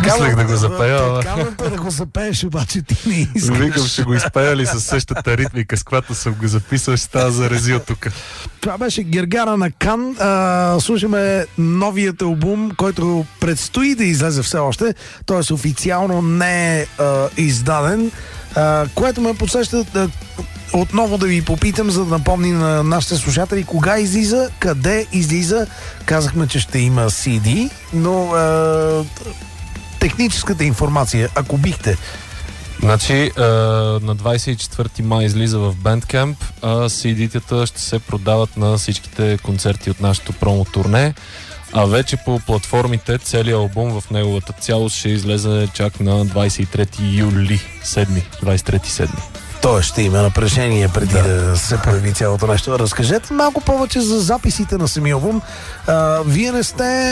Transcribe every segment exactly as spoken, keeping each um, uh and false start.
Мислех да го запея. Прекалям да го запееш, обаче ти не искаш. Викам, ще го изпея ли със същата ритмика, с която съм го записал, ще става зарезил тук. Това беше Гергана на Кан. А, слушаме новият албум, който предстои да излезе все още. Т.е. официално не е а, издаден. А, което ме подсеща да, отново да ви попитам, за да напомни на нашите слушатели кога излиза, къде излиза. Казахме, че ще има си ди, но а, техническата информация, ако бихте. Значи, а, на двадесет и четвърти май излиза в Bandcamp, а си ди-тата ще се продават на всичките концерти от нашото промо-турне, а вече по платформите целият албум в неговата цялост ще излезе чак на двадесет и трети юли, седми, двадесет и трети седми. Той ще има напрежение преди да, да се появи цялото нещо. Разкажете малко повече за записите на самия албум. А, вие не сте,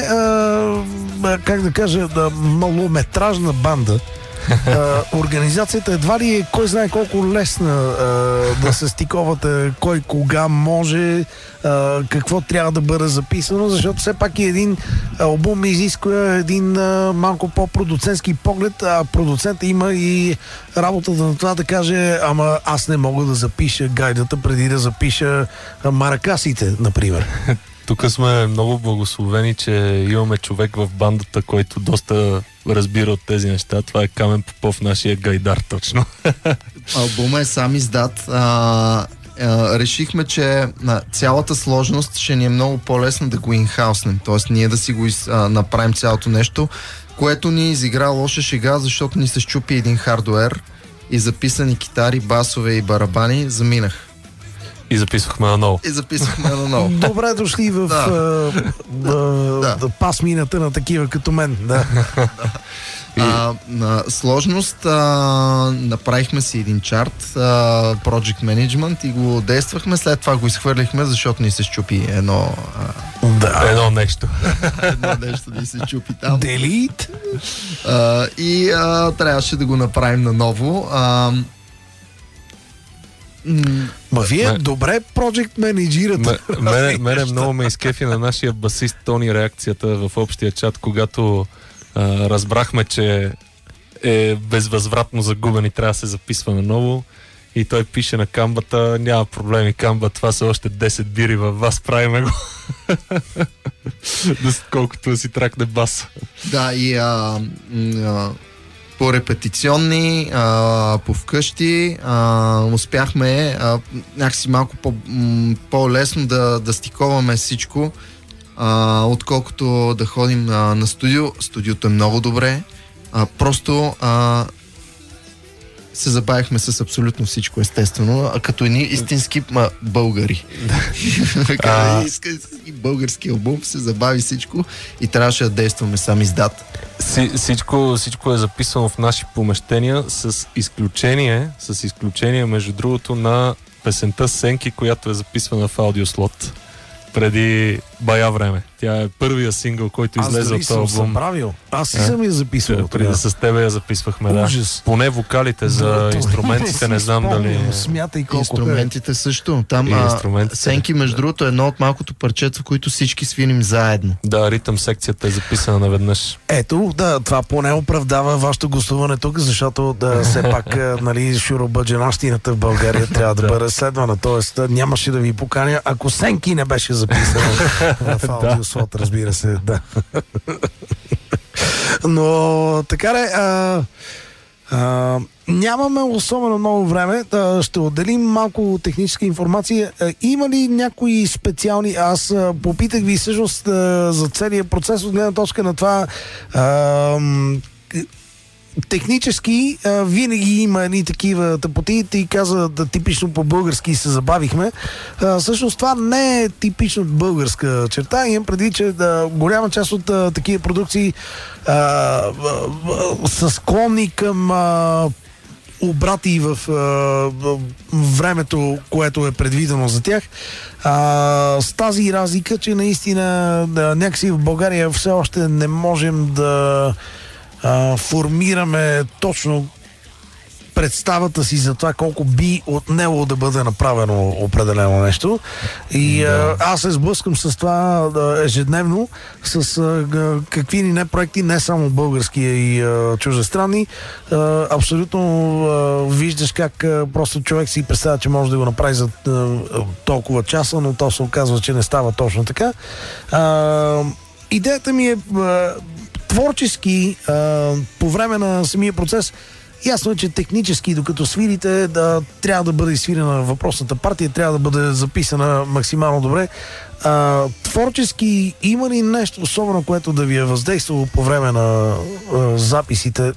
а, как да кажа, да, малометражна банда. Uh, организацията едва ли е кой знае колко лесна uh, да се стиковате, кой кога може, uh, какво трябва да бъде записано, защото все пак и един албум изисква един uh, малко по-продуцентски поглед, а продуцентът има и работата на това да каже, ама аз не мога да запиша гайдата преди да запиша маракасите, например. Тук сме много благословени, че имаме човек в бандата, който доста разбира от тези неща. Това е Камен Попов, нашия гайдар, точно. Албума е сам издат. А, а, решихме, че на цялата сложност ще ни е много по-лесно да го инхауснем. Тоест ние да си го из, а, направим цялото нещо, което ни изигра лоша шега, защото ни се щупи един хардуер и записани китари, басове и барабани заминах. И записвахме на ново. И записвахме на ново. Добре дошли в да. а, а, да. пасмината на такива като мен. Да. да. А, на сложност а, направихме си един чарт, а, Project Management, и го действахме, след това го изхвърлихме, защото ни се щупи едно а... да. едно нещо. едно нещо ни се щупи там. Delete. А, и а, трябваше да го направим наново. А, Ма вие ме, добре проджект менеджирате. Мене, мене много ме изкефи на нашия басист Тони реакцията в общия чат, когато а, разбрахме, че е безвъзвратно загубен и трябва да се записва наново. И той пише на камбата: няма проблеми, камба, това са още десет бири във вас, правиме го. Колкото да си тракне бас. Да, и а, а, по репетиционни, а, по вкъщи, а, успяхме а, някакси малко по, м, по-лесно да, да стиковаме всичко, а, отколкото да ходим а, на студио. Студиото е много добре. А, просто а, се забавихме с абсолютно всичко, естествено, а като едни истински ма, българи. а... И български албум, се забави всичко и трябваше да действаме сам издат. Всичко, всичко е записано в наши помещения, с изключение, с изключение, между другото, на песента Сенки, която е записвана в аудиослот преди бая време. Тя е първия сингъл, който излезе от този албум. Аз съм правил. Аз си съм я записвал. Да, преди да с тебе я записвахме, да. Ужас. Поне вокалите за да, инструментите, не знам дали... Смятай колко инструментите също. Там а, Сенки, между да. другото, е едно от малкото парчета, които всички свирим заедно. Да, ритъм секцията е записана наведнъж. Ето, да, това поне оправдава вашето гостуване тук, защото да все пак, нали, шуробаджанащината в България трябва да бъде следвана. Тоест, нямаше да ви поканя, ако Сенки не беше записано в аудиослот, разбира се, да. Но така де, а, а, нямаме особено много време. А, ще отделим малко техническа информация. А, има ли някои специални... Аз а, попитах ви всъщност а, за целият процес от гледна точка на това... А, технически а, винаги има едни такива тъпоти. Ти каза да типично по-български се забавихме. А, всъщност това не е типично българска черта. Имам преди, че да, голяма част от а, такива продукции а, а, а, са склонни към а, обрати в а, времето, което е предвидено за тях. А, с тази разлика, че наистина да, някакси в България все още не можем да Uh, формираме точно представата си за това колко би отнело да бъде направено определено нещо. И да. а, аз се сблъскам с това да, ежедневно, с а, какви ни не проекти, не само български и а, чуждестранни. А, абсолютно а, виждаш как а, просто човек си представя, че може да го направи за а, толкова часа, но то се оказва, че не става точно така. А, идеята ми е а, творчески а, по време на самия процес. Ясно е, че технически, докато свирите, да, трябва да бъде свирена въпросната партия, трябва да бъде записана максимално добре. А, творчески има ли нещо особено, което да ви е въздействало по време на а, записите?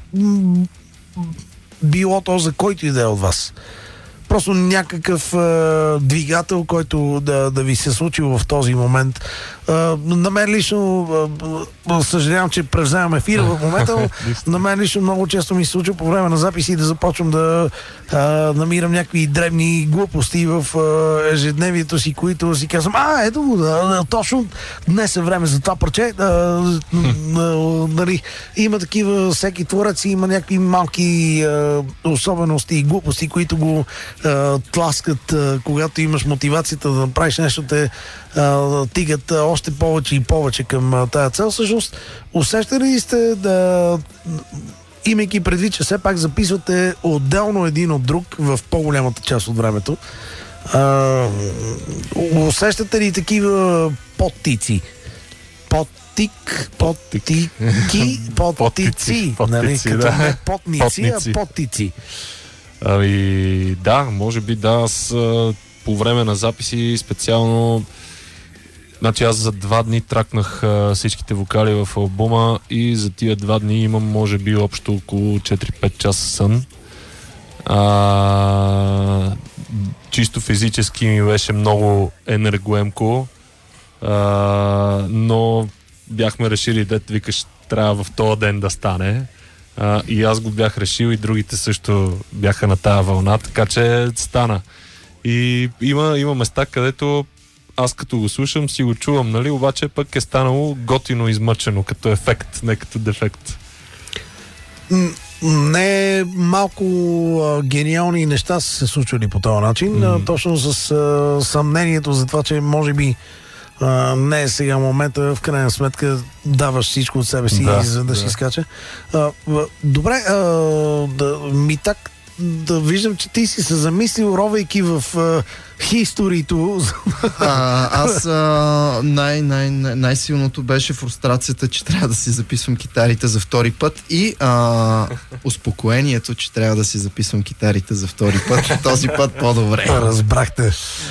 Било то за който и да е от вас. Просто някакъв а, двигател, който да, да ви се случил в този момент. А, на мен лично, а, съжалявам, че превземам ефира в момента, но на мен лично много често ми се случва по време на записи да започвам да а, намирам някакви дребни глупости в а, ежедневието си, които си казвам, а, ето го, да, точно днес е време за това парче. А, а, нали, има такива, всеки творец има някакви малки а, особености и глупости, които го а, тласкат, а, когато имаш мотивацията да направиш нещо, те а, тигат а, още повече и повече към а, тая цел. Всъщност, усещали ли сте да, имайки предвид, че все пак записвате отделно един от друг в по-голямата част от времето, а, усещате ли такива подтици? Подтик, подтики, подтици, нали? Като не потници, а подтици. Ами, да, може би да, аз по време на записи специално, значи аз за два дни тракнах а, всичките вокали в албума и за тия два дни имам може би общо около четири-пет часа сън. А, чисто физически ми беше много енергоемко, а, но бяхме решили, дет викаш, трябва в този ден да стане. А, и аз го бях решил и другите също бяха на тая вълна, така че стана. И има, има места, където аз като го слушам си го чувам, нали, обаче пък е станало готино измъчено като ефект, не като дефект. Не малко а, гениални неща са се случвали по този начин, mm. а, точно с а, съмнението за това, че може би а, не е сега момента, в крайна сметка даваш всичко от себе си да, и изведнъж да. изкача. А, добре, а, да, ми так да виждам, че ти си се замислил, ровейки в хисторито. Аз а, най, най, най, най-силното беше фрустрацията, че трябва да си записвам китарите за втори път и а, успокоението, че трябва да си записвам китарите за втори път. Този път по-добре. Разбрахте.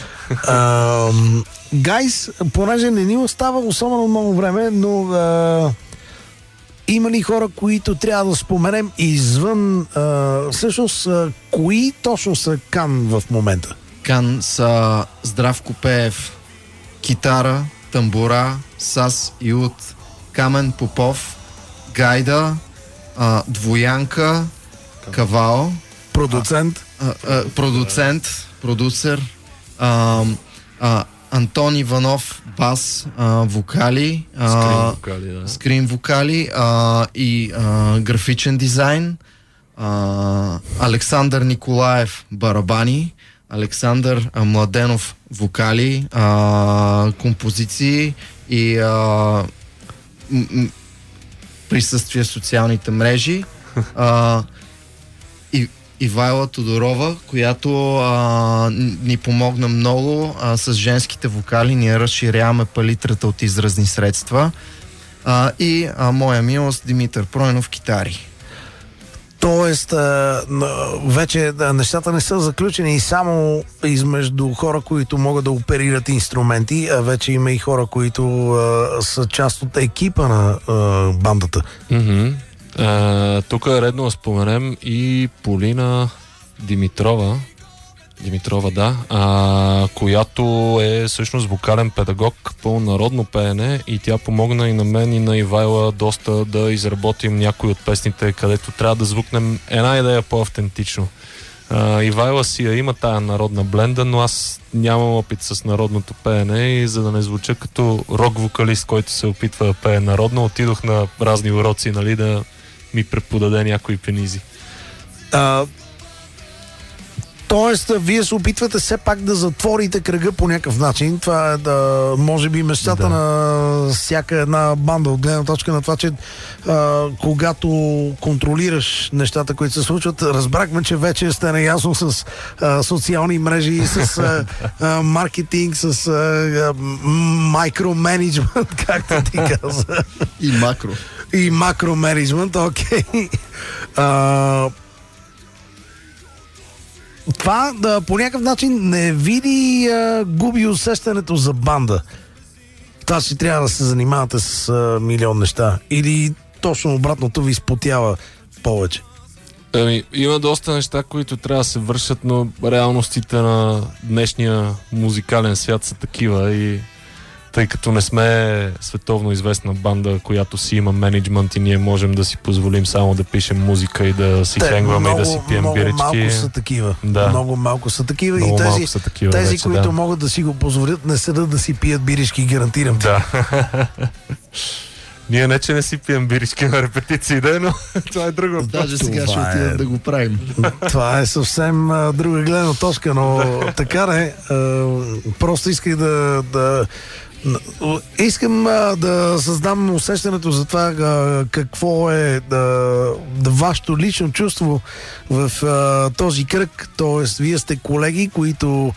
Гайс, понеже не ни остава особено много време, но а, има ли хора, които трябва да споменем извън, а, всъщност, а, кои точно са Кан в момента? Кан са Здравко Пеев, китара, тамбура, Сас Иут, Камен Попов, Гайда, а, Двоянка, Кавао, продуцент, а, а, продуцент, продуцер, а, а, Антон Иванов, бас, а, вокали, а, скрин вокали, да. скрин вокали а, и а, графичен дизайн, а, Александър Николаев, барабани, Александър а, Младенов, вокали, а, композиции и а, м- м- присъствие в социалните мрежи, а, и Ивайла Тодорова, която а, ни помогна много а, с женските вокали. Ние разширяваме палитрата от изразни средства. А, и а, моя милост Димитър Пройнов, китари. Тоест, а, вече да, нещата не са заключени само измежду хора, които могат да оперират инструменти, а вече има и хора, които а, са част от екипа на а, бандата. Mm-hmm. Uh, тук е редно да споменем и Полина Димитрова, Димитрова, да, uh, която е всъщност вокален педагог по народно пеене и тя помогна и на мен и на Ивайла доста да изработим някои от песните, където трябва да звукнем една идея по-автентично. Uh, Ивайла си я има тая народна бленда, но аз нямам опит с народното пеене и за да не звуча като рок-вокалист, който се опитва да пее народно, отидох на разни уроци, нали, да ми преподаде някои пенизи. А, Тоест, вие се опитвате все пак да затворите кръга по някакъв начин. Това е да, може би, мечтата Да. на всяка една банда, от гледна точка на това, че а, когато контролираш нещата, които се случват, разбрахме, че вече сте наясно с а, социални мрежи, с а, а, маркетинг, с а, микроменеджмент, както ти каза. И макро. И макроменеджмент, окей. А, това да, по някакъв начин не види а, губи усещането за банда. Това си трябва да се занимавате с а, милион неща. Или точно обратното ви изпотява повече. Ами, има доста неща, които трябва да се вършат, но реалностите на днешния музикален свят са такива и тъй като не сме световно известна банда, която си има менеджмент и ние можем да си позволим само да пишем музика и да си хенгваме и да си пием много бирички. малко са такива. Да. Много малко са такива. Много и тези, малко са такива тези вече, които да. могат да си го позволят, не седат да си пият бирички, гарантирам ти. Да. Ние не, че не си пием бирички на репетиции, да, но това е друго. Даже сега ще Това е- отидем да го правим. Това е съвсем а, друга гледна точка, но така не. А, просто исках да... да н- искам а, да създам усещането за това а, какво е да, да вашето лично чувство в а, този кръг. Тоест, вие сте колеги, които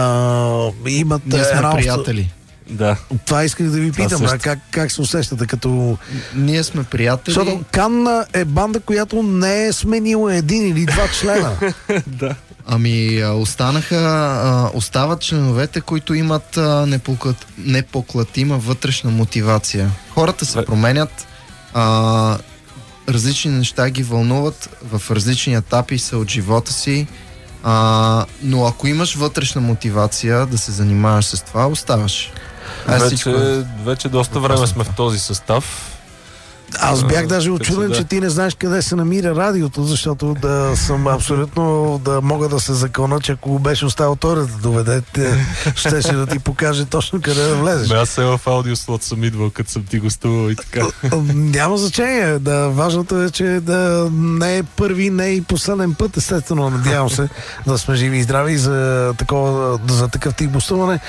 а, имат Ние сме една обсто- приятели. Да. Това исках да ви Това питам, също. а как, как се усещате като... Ние сме приятели. Защото Кан е банда, която не е сменила един или два члена. Да. Ами а, останаха, а, остават членовете, които имат а, непоклат, непоклатима вътрешна мотивация. Хората се Бе. променят, а, различни неща ги вълнуват в различни етапи са от живота си, а, но ако имаш вътрешна мотивация да се занимаваш с това, оставаш. А всичко е- Вече, вече доста време сме в този състав. Аз бях даже А, очуден, да. че ти не знаеш къде се намира радиото, защото да съм абсолютно да мога да се закона, че ако го беше оставил той да те доведе, те, щеше да ти покаже точно къде да влезеш. Бе, аз се в аудиослот съм идвал, като съм ти гостувал и така. Няма значение. Да, важното е, че да не е първи, не е и последен път, естествено. Надявам се да сме живи и здрави за, такова, за такъв тип гостуване.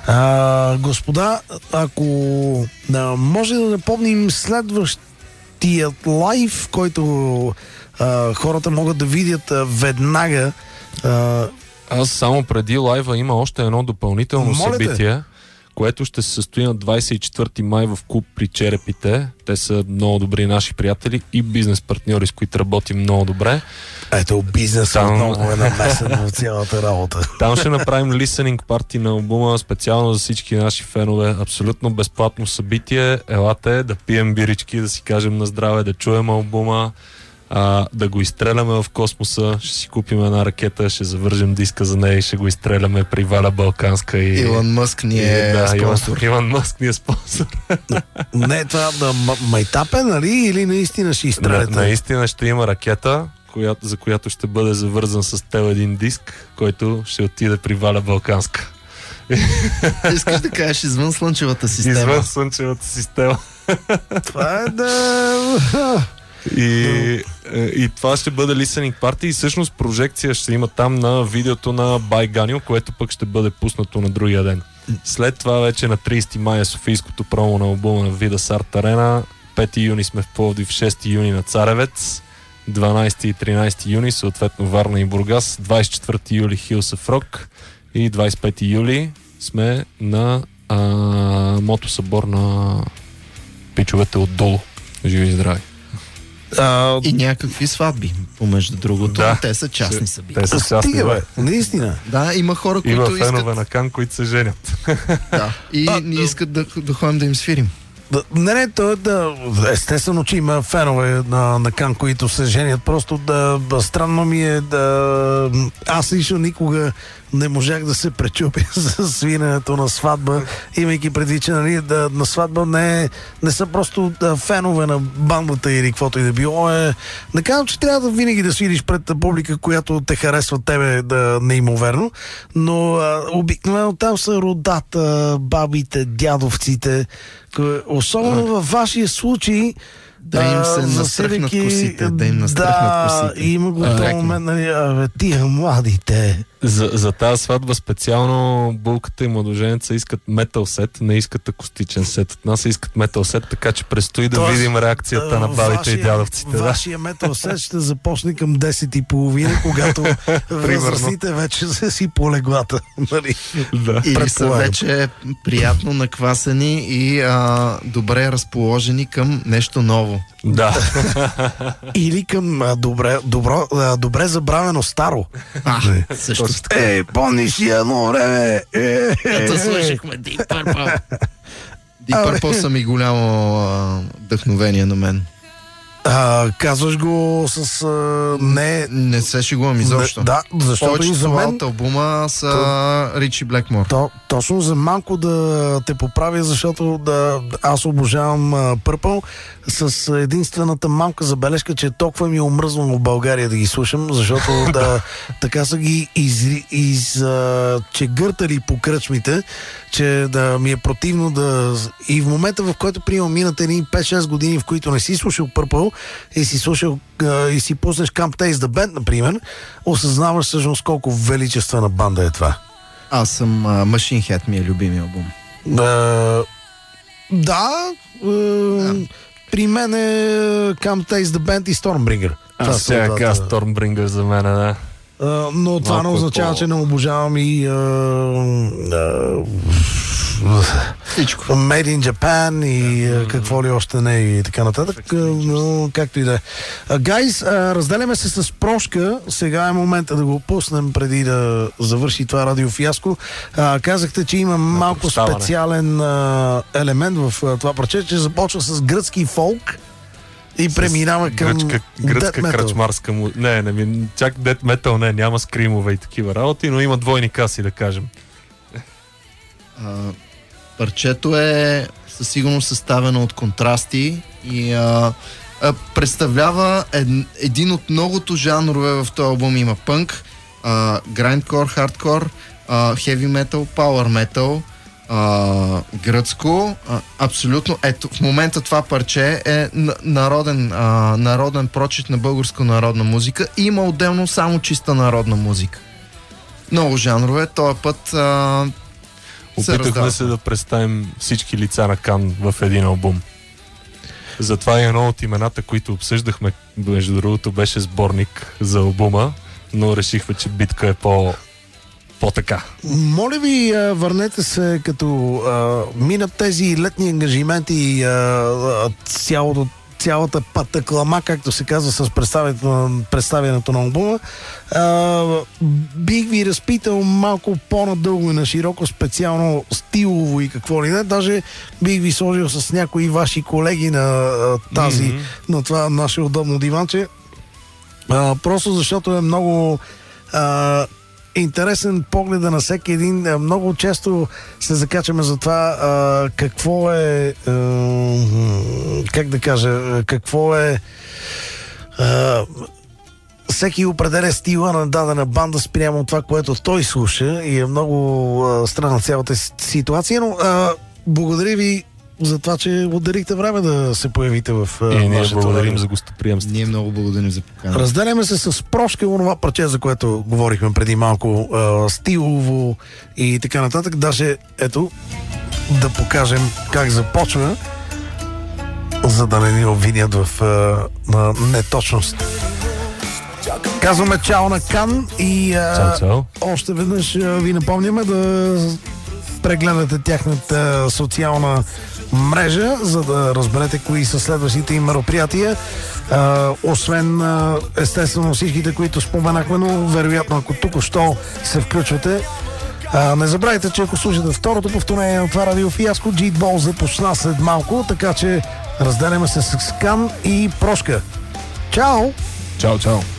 А, господа, ако да, може да напомним следващият лайв, който а, хората могат да видят а, веднага. А, Аз само преди лайва има още едно допълнително Моля те. събитие, което ще се състои на двадесет и четвърти май в клуб при Черепите. Те са много добри наши приятели и бизнес партньори, с които работим много добре. ето, бизнесът Там- отново е намесен в цялата работа. Там ще направим listening парти на албума специално за всички наши фенове. Абсолютно безплатно събитие. Елате да пием бирички, да си кажем на здраве, да чуем албума, а, да го изстреляме в космоса. Ще си купим една ракета, ще завържем диска за нея и ще го изстреляме при Валя Балканска. И, Илон Мъск ни и, е да, Илон, спонсор. Илон Мъск ни е спонсор. Не, това да м- майтапе, нали? Или наистина ще На, изстреляте? наистина ще има ракета, която, за която ще бъде завързан с тел един диск, който ще отиде при Валя Балканска. Искаш да кажеш извън слънчевата система. Извън Слънчевата система. Това е да... И, и това ще бъде listening party и всъщност прожекция ще има там на видеото на Бай Ганил, което пък ще бъде пуснато на другия ден. След това вече на тридесети май е софийското промо на албума на Видас Арт Арена, пети юни сме в Пловдив, шести юни на Царевец, дванадесети и тринадесети юни съответно Варна и Бургас, двадесет и четвърти юли Hills of Rock и двадесет и пети юли сме на а, мотосъбор на пичовете отдолу. Живи и здрави! А, И някакви сватби, помежду другото. Да. Те са частни Те събития. са частни, стига, бе, бе. наистина. Да, има хора, Има които фенове искат, на Кан, които се женят. да, и А, ни да. искат да, да ходим да им свирим. Да, не, не, то е да... Естествено, че има фенове на, на Кан, които се женят. Просто да, да странно ми е да... Аз лично никога не можах да се пречупя за свирането на сватба, имайки предвид, че нали, да, на сватба не, е- не са просто да, фенове на бандата или каквото и да било. Е, не казвам, че трябва да винаги да свириш пред публика, която те харесва тебе да неимоверно, но а, обикновено там са родата, бабите, дядовците, кое- особено във вашия случай Да им се а, настръхнат засилики- косите, да им настръхнат да, косите. има го А, този директно. момент, нали, абе, тия младите. За, за тази сватба специално булката и младоженеца искат метал сет, не искат акустичен сет. От нас искат метал сет, така че предстои да Тоест, видим реакцията на бабите вашия, и дядовците. Вашия метал сет ще започне към десет и половина, когато възрастните вече са си по леглата. Нали? Да. Или са вече приятно наквасени и а, добре разположени към нещо ново. Да. Или към а, добре, добро, а, добре забравено старо. А, също така. Е, помниш ли едно време? Е, Като слушахме Deep Purple. Deep Purple са ми голямо а, вдъхновение на мен. А, казваш го с... А, не... Не се шегувам изобщо. Не, да, защото и за мен... от албума са то, Ричи Блекмор. То, точно за малко да те поправя, защото да, аз обожавам Purple с единствената малка забележка, че толкова ми е омръзнало в България да ги слушам, защото да, така са ги изчегъртали из, по кръчмите, че да ми е противно да... И в момента, в който приемам минат едни пет-шест години, в които не си слушал Purple и си слушал и си пуснеш Can't Taste the Band, например, осъзнаваш всъщност колко величествена банда е това. Аз съм uh, Machine Head, ми е любимия албум. Uh, да, uh, yeah. При мен е Can't Taste the Band и Stormbringer. Аз сега каза Stormbringer за мен, да. Uh, но това не означава, по... че не обожавам и uh, uh, всичко. Made in Japan и yeah. какво ли още не и така нататък. Но, както и да е. Гайс, разделяме се с Прошка. Сега е момента да го пуснем преди да завърши това радиофиаско. Uh, казахте, че има малко специален uh, елемент в uh, това парче, че започва с гръцки фолк и преминава към гръчка, гръцка кръчмарска му... Не, не, не, чак дет метал не, няма скримове и такива работи, но има двойни каси, да кажем. Uh, парчето е със сигурност съставено от контрасти и а, а, представлява ед, един от многото жанрове в този албум. Има пънк, грайндкор, хардкор, хеви метал, пауър метал, гръцко. А, абсолютно. Ето, в момента това парче е народен, а, народен прочит на българска народна музика и има отделно само чиста народна музика. Много жанрове. Този път а, опитахме се, се да представим всички лица на Кан в един албум. Затова и едно от имената, които обсъждахме, между другото, беше сборник за албума, но решихме, че битка е по, по-така. Моля ви, върнете се, като а, минат тези летни ангажименти и а, цялото цялата патаклама, както се казва с представянето, представянето на албума. А, бих ви разпитал малко по-надълго и на широко, специално стилово и какво ли не. Даже бих ви сложил с някои ваши колеги на тази, mm-hmm. на това наше удобно диванче. А, просто защото е много а, интересен погледа на всеки един. Много често се закачаме за това а, какво е а, как да кажа, какво е а, всеки определя стила на дадена банда спрямо това, което той слуша и е много а, странна цялата ситуация, но а, благодаря ви за това, че отделихте време да се появите в а, и ние благодарим време. За гостоприемство. Ние много благодарим за покана. Разделяме се с Прошка, онова парче, за което говорихме преди малко, а, стилово и така нататък. Даже, ето, да покажем как започва, за да не ни обвинят в а, на неточност. Казваме чао на Кан и а, чао, чао. Още веднъж а, ви напомняме да прегледате тяхната социална мрежа, за да разберете кои са следващите им мероприятия. А, освен а, естествено всичките, които споменахме, но вероятно ако тук-що се включвате, а, не забравяйте, че ако слушате второто повторение на това радиофиаско, Джитбол започна след малко, така че разделяме се с Кан и Прошка. Чао! Чао, чао!